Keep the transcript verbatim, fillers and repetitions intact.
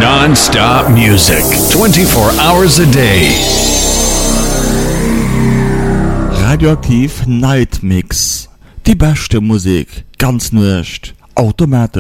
Non-stop music, twenty-four hours a day. Radioaktiv Night Mix. Die beste Musik, ganz nicht automatisch.